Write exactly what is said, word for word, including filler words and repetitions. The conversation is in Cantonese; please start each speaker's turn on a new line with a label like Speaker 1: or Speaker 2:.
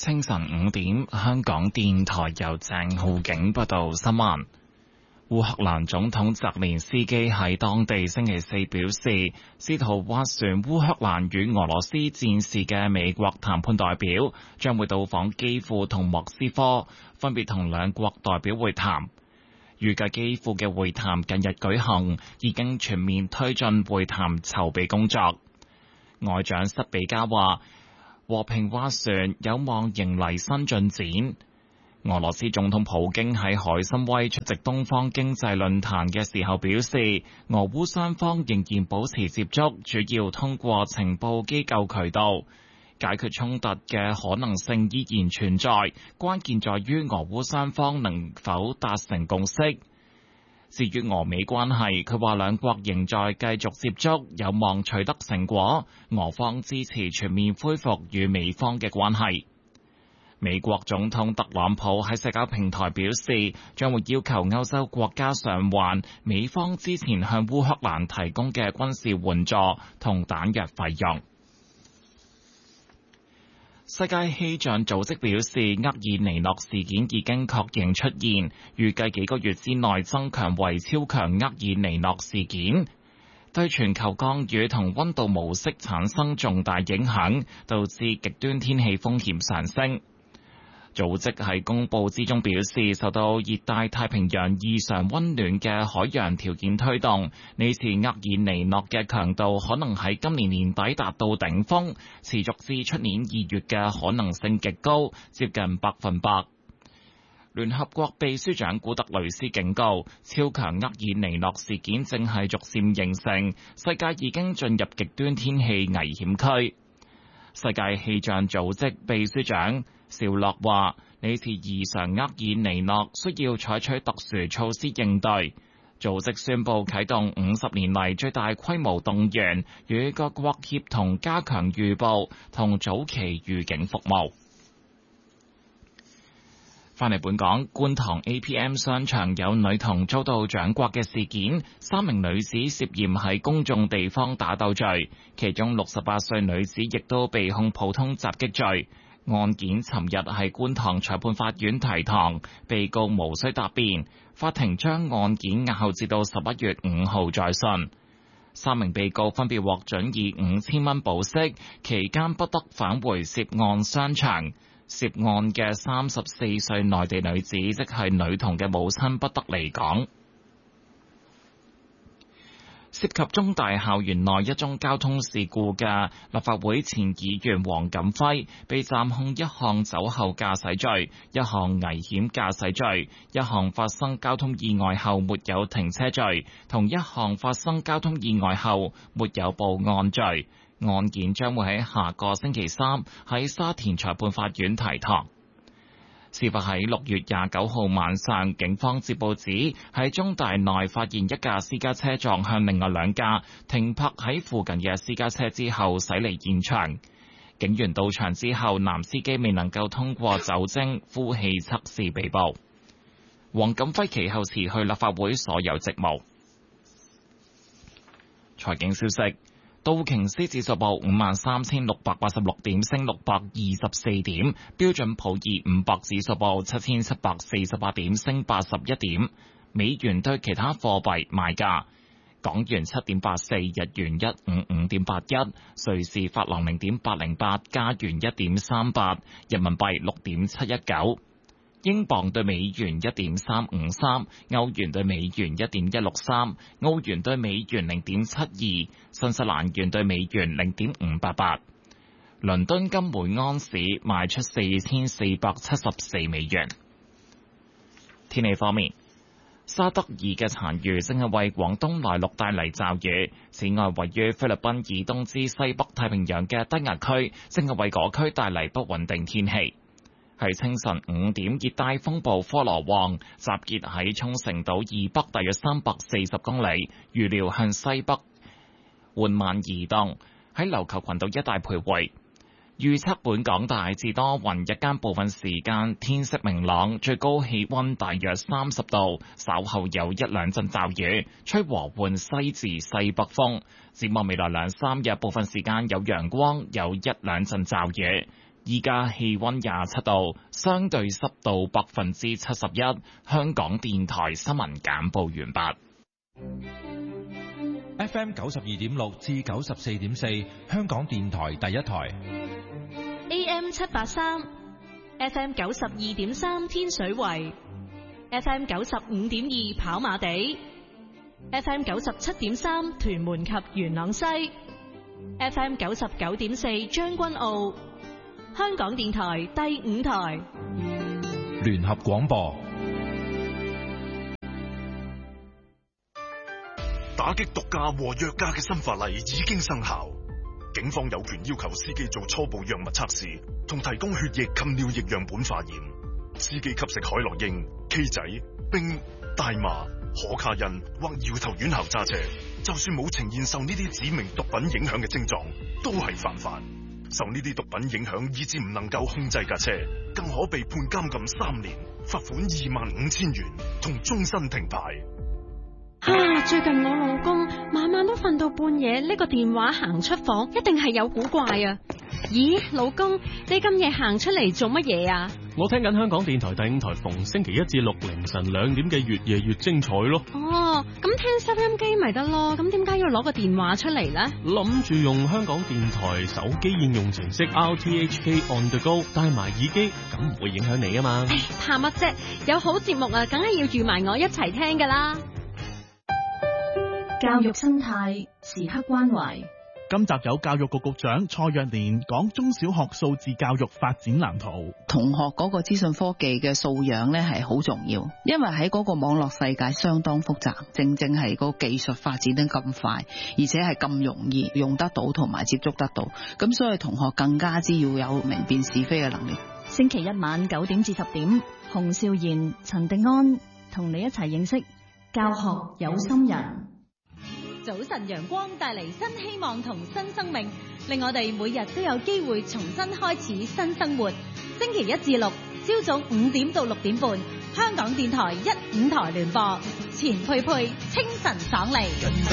Speaker 1: 清晨五點，香港電台由鄭浩景報道新聞。烏克蘭總統澤連斯基喺當地星期四表示，試圖斡旋烏克蘭與俄羅斯戰事嘅美國談判代表將會到訪基輔同莫斯科，分別同兩國代表會談。預計基輔嘅會談近日舉行，已經全面推進會談籌備工作。外長塞比加話，和平斡旋有望迎嚟新進展。俄羅斯總統普京喺海參崴出席東方經濟論壇嘅時候表示，俄烏雙方仍然保持接觸，主要通過情報機構渠道。解決衝突嘅可能性依然存在，關鍵在於俄烏雙方能否達成共識。至於俄美關係，佢話兩國仍在繼續接觸，有望取得成果。俄方支持全面恢復與美方嘅關係。美國總統特朗普喺社交平台表示，將會要求歐洲國家償還美方之前向烏克蘭提供嘅軍事援助同彈藥費用。世界氣象組織表示，厄爾尼諾事件已經確認出現，預計幾個月之內增強為超強厄爾尼諾事件，對全球降雨同溫度模式產生重大影響，導致極端天氣風險上升。組織喺公佈之中表示，受到熱帶太平洋異常溫暖嘅海洋條件推動，呢次厄爾尼諾嘅強度可能喺今年年底達到頂峰，持續至出年二月嘅可能性極高，接近百分百。聯合國秘書長古特雷斯警告，超強厄爾尼諾事件正係逐漸形成，世界已經進入極端天氣危險區。世界氣象組織秘書長紹洛話：呢次異常厄爾尼諾需要採取特殊措施應對。組織宣布啟動五十年嚟最大規模動員，與各國協同加強預報同早期預警服務。返嚟本港，觀塘 A P M 商場有女童遭到掌摑嘅事件，三名女子涉嫌喺公眾地方打鬥罪，其中六十八歲女子亦都被控普通襲擊罪。案件尋日喺觀塘裁判法院提堂，被告無需答辯，法庭將案件押後至到十一月五號再訊。三名被告分別獲准以五千蚊保釋，期間不得返回涉案商場。涉案嘅三十四歲內地女子，即係女童嘅母親，不得離港。涉及中大校園內一宗交通事故嘅立法會前議員黃錦輝，被暫控一項酒後駕駛罪、一項危險駕駛罪、一項發生交通意外後沒有停車罪，同一項發生交通意外後沒有報案罪。案件將會喺下個星期三喺沙田裁判法院提堂。事發喺六月廿九號晚上，警方接報指喺中大內發現一架私家車撞向另外兩架停泊喺附近嘅私家車之後駛離現場。警員到場之後，男司機未能夠通過酒精呼氣測試被捕。黃錦輝其後辭去立法會所有職務。財經消息。道瓊斯指數報五萬三千六百八十六點，升六百二十四點。標準普爾五百指數報七千七百四十八點，升八十一點。美元對其他貨幣賣價：港元七點八四，日元一五五點八一，瑞士法郎零點八零八，加元一點三八，人民幣六點七一九。英鎊對美元一點三五三，歐元對美元一點一六三，澳元對美元零點七二，新西蘭元對美元零點五八八。倫敦金每安士賣出四千四百七十四美元。天氣方面，沙德爾嘅殘餘正係為廣東內陸帶嚟驟雨。此外，位於菲律賓以東至西北太平洋嘅低壓區正係為嗰區帶嚟不穩定天氣。喺清晨五點，熱帶風暴科羅旺集結喺沖繩島以北大約三百四十公里，預料向西北緩慢移動，喺琉球群島一帶徘徊。預測本港大致多雲，日間部分時間天色明朗，最高氣溫大約三十度，稍後有一兩陣驟雨，吹和緩西至西北風。展望未來兩三日，部分時間有陽光，有一兩陣驟雨。 依家氣溫廿七度，相對濕度百分之七十一。香港電台新聞簡報完畢。
Speaker 2: F M 九十二點六至九十四點四，香港電台第一台。
Speaker 3: A M 七八三，F M 九十二點三天水圍，F M 九十五點二跑馬地，F M 九十七點三屯門及元朗西，F M 九十九點四將軍澳。香港電台第五台
Speaker 2: 聯合廣播。
Speaker 4: 打擊毒駕和藥駕嘅新法例已經生效，警方有權要求司機做初步藥物測試，同提供血液及尿液樣本化驗。司機吸食海洛因、K 仔、冰、大麻、可卡因或搖頭丸後揸車，就算冇呈現受呢啲指明毒品影響嘅症狀，都係犯法。受呢啲毒品影響，以致唔能夠控制架車，更可被判監禁三年、罰款二萬五千元同終身停牌。
Speaker 5: 啊！最近我老公晚晚都瞓到半夜，呢個電話行出房，一定係有古怪啊！咦，老公，你咁夜行出嚟做乜嘢啊？
Speaker 6: 我聽緊香港電台第五台逢星期一至六凌晨兩點嘅越夜越精彩咯。
Speaker 5: 哦，咁聽收音機咪得咯，咁點解要攞個電話出嚟呢？
Speaker 6: 諗住用香港電台手機應用程式 R T H K On The Go 戴埋耳機，咁唔會影響你啊嘛。
Speaker 5: 唉，怕乜啫？有好節目啊，梗係要預埋我一齊聽噶啦。
Speaker 7: 教育生態時刻關懷。
Speaker 8: 今集有教育局局長蔡若蓮講中小學數字教育發展藍圖。
Speaker 9: 同學嗰個資訊科技嘅素養咧係好重要，因為喺嗰個網絡世界相當複雜，正正係個技術發展得咁快，而且係咁容易用得到同埋接觸得到，咁所以同學更加之要有明辨是非嘅能力。
Speaker 7: 星期一晚九點至十點，洪少賢、陳迪安同你一齊認識教學有心人。
Speaker 3: 早晨陽光帶嚟新希望同新生命，令我哋每日都有機會重新開始新生活。星期一至六朝早五點到六點半，香港電台一五台聯播，錢佩佩清晨爽利。